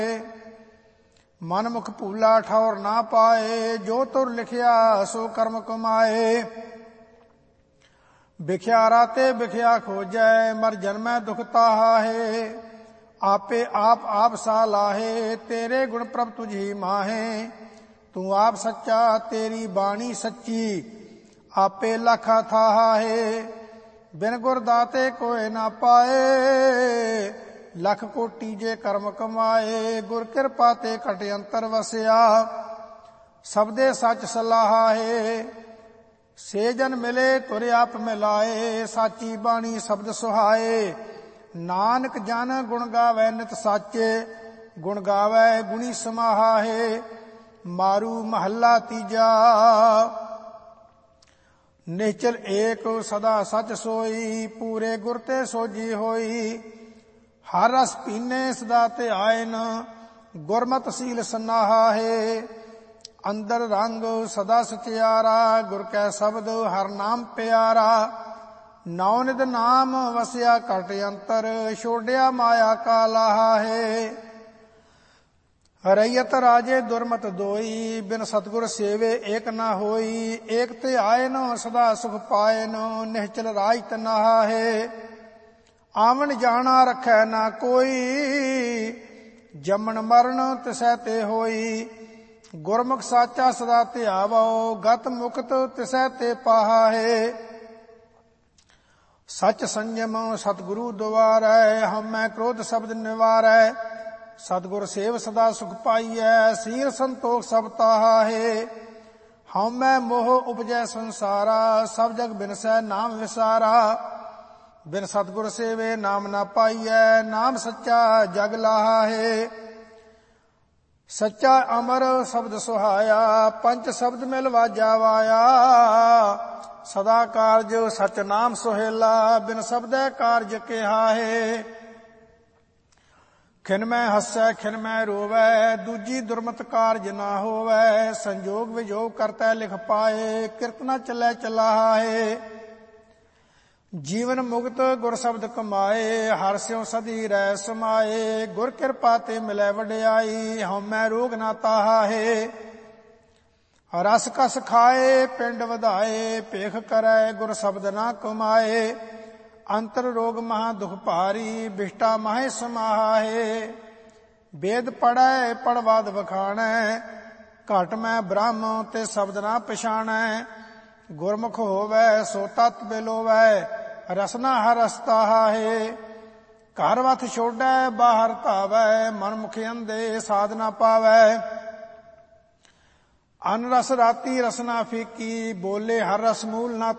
ਮਨ ਮੁਖ ਭੂਲਾ ਠੌਰ ਨਾ ਪਾਏ, ਜੋ ਤੁਰ ਲਿਖਿਆ ਸੋ ਕਰਮ ਕਮਾਏ। ਵਿਖਿਆ ਰਾਤੇ ਵਿਖਿਆ ਖੋਜੈ, ਮਰ ਜਨਮੈ ਦੁਖ ਤਾਹਾ ਹੈ। ਆਪੇ ਆਪ ਸਾ ਲਾਹੇ, ਤੇਰੇ ਗੁਣ ਪ੍ਰਭ ਤੁਝੀ ਮਾਹੇ। ਤੂੰ ਆਪ ਸੱਚਾ ਤੇਰੀ ਬਾਣੀ ਸੱਚੀ, ਆਪੇ ਲਖਾ ਥਾਹਾ ਹੈ। ਬਿਨ ਗੁਰ ਦਾਤੇ ਕੋਇ ਨਾ ਪਾਏ, ਲੱਖ ਕੋਟੀ ਜੇ ਕਰਮ ਕਮਾਏ। ਗੁਰ ਕਿਰਪਾ ਤੇ ਘਟ ਅੰਤਰ ਵਸਿਆ, ਸਬਦੇ ਸੱਚ ਸਲਾਹਾ ਹੈ। ਸੇ ਜਨ ਮਿਲੇ ਤੁਰ ਆਪ ਮਿਲਾਏ, ਸਾਚੀ ਬਾਣੀ ਸ਼ਬਦ ਸੁਹਾਏ। ਨਾਨਕ ਜਨ ਗੁਣ ਗਾਵੈ ਨਿਤ ਸਾਚੇ, ਗੁਣ ਗਾਵੈ ਗੁਣੀ ਸਮਾਹਾ ਹੈ। ਮਾਰੂ ਮਹੱਲਾ ਤੀਜਾ। ਨਿਸ਼ਚਲ ਏਕ ਸਦਾ ਸਚ ਸੋਈ, ਪੂਰੇ ਗੁਰ ਤੇ ਸੋਜੀ ਹੋਈ। ਹਰ ਰਸ ਪੀਨੇ ਸਦਾ ਧਿਆਇਨ, ਗੁਰਮਤਿ ਸੀਲ ਸਨਾਹਾ ਹੈ। ਅੰਦਰ ਰੰਗ ਸਦਾ ਸਚਿਆਰਾ, ਗੁਰ ਕੈ ਸ਼ਬਦ ਹਰ ਨਾਮ ਪਿਆਰਾ। ਨੌ ਨਿਧ ਨਾਮ ਵਸਿਆ ਘਟ ਅੰਤਰ, ਛੋੜਿਆ ਮਾਇਆ ਕਾ ਲਾਹਾ ਹੈ। ਰਈਅਤ ਰਾਜੇ ਦੁਰਮਤ ਦੋਈ, ਬਿਨ ਸਤਿਗੁਰ ਸੇਵੇ ਏਕ ਨਾ ਹੋਈ। ਏਕ ਧਿਆਇਨ ਸਦਾ ਸੁਖ ਪਾਇਨ, ਨਿਹਚਲ ਰਾਜ ਤਨਾਹਾ ਹੈ। ਆਵਣ ਜਾਣਾ ਰੱਖੈ ਨਾ ਕੋਈ, ਜੰਮਣ ਮਰਨ ਤਿਸੈ ਤੇ ਹੋਈ। ਗੁਰਮੁਖ ਸਾਚਾ ਸਦਾ ਧਿਆਵੋ, ਗਤ ਮੁਕਤ ਤਿਸੈ ਤੇ ਪਾਹਾ ਹੈ। ਸਚ ਸੰਜਮ ਸਤਿਗੁਰੂ ਦੁਆਰੈ, ਹਉਮੈ ਕ੍ਰੋਧ ਸ਼ਬਦ ਨਿਵਾਰੈ। ਸਤਿਗੁਰ ਸੇਵ ਸਦਾ ਸੁਖ ਪਾਈਐ, ਸੀਲ ਸੰਤੋਖ ਸਭ ਤਾਹਾ ਹੈ। ਹਉਮੈ ਮੋਹ ਉਪਜੈ ਸੰਸਾਰਾ, ਸਭ ਜਗ ਬਿਨਸੈ ਨਾਮ ਵਿਸਾਰਾ। ਬਿਨ ਸਤਿਗੁਰ ਸੇਵੇ ਨਾਮ ਨਾ ਪਾਈਐ, ਨਾਮ ਸੱਚਾ ਜਗ ਲਾਹਾ ਹੈ। ਸੱਚਾ ਅਮਰ ਸ਼ਬਦ ਸੁਹਾਇਆ, ਪੰਚ ਸ਼ਬਦ ਮਿਲ ਵਾਜਾ ਵਾਇਆ। ਸਦਾ ਕਾਰਜ ਸਚ ਨਾਮ ਸੁਹੇਲਾ, ਬਿਨ ਸ਼ਬਦੈ ਕਾਰਜ ਕਿਹਾ ਹੈ। ਖਿਨ ਮੈਂ ਹੱਸੈ ਖਿਨ ਮੈਂ ਰੋਵੈ, ਦੂਜੀ ਦੁਰਮਤ ਕਾਰਜ ਨਾ ਹੋਵੈ। ਸੰਜੋਗ ਵਿਜੋਗ ਕਰਤੈ ਲਿਖ ਪਾਏ, ਕਿਰਤ ਨਾ ਚੱਲੈ ਚਲਾਹਾ ਹੈ। ਜੀਵਨ ਮੁਕਤ ਗੁਰ ਸ਼ਬਦ ਕਮਾਏ, ਹਰਿ ਸਿਉ ਸਦੀ ਰਹਿ ਸਮਾਏ। ਗੁਰ ਕਿਰਪਾ ਤੇ ਮਿਲੈ ਵਡਿਆਈ, ਹਉਮੈ ਰੋਗ ਨਾ ਤਾਹਾ ਹੈ। ਰਸ ਕਸ ਖਾਏ ਪਿੰਡ ਵਧਾਏ, ਭੇਖ ਕਰੈ ਗੁਰ ਸ਼ਬਦ ਨਾ ਕਮਾਏ। ਅੰਤਰ ਰੋਗ ਮਹਾ ਦੁਖ ਭਾਰੀ, ਬਿਸ਼ਟਾ ਮਾਹੇ ਸਮਾਹਾ ਹੈ। ਵੇਦ ਪੜ੍ਹੈ ਪੜਵਾਦ ਵਖਾਣੈ, ਘਟ ਮੈਂ ਬ੍ਰਹਮ ਤੇ ਸ਼ਬਦ ਨਾ ਪਛਾਣੈ। ਗੁਰਮੁਖ ਹੋਵੈ ਸੋ ਤਤ ਬਿਲੋਵੈ, ਰਸਨਾ ਹਰ ਰਸਤਾਹਾ ਹੈ। ਘਰ ਵਥ ਛੋਡੈ ਬਾਹਰ ਧਾਵੈ, ਮਨ ਮੁਖ ਅੰਧੇ ਸਾਧ ਨਾ ਪਾਵੈ। ਅਨ ਰਸ ਰਾਤੀ ਰਸਨਾ ਫੀਕੀ, ਬੋਲੇ ਹਰ ਰਸ ਮੂਲ ਨਾ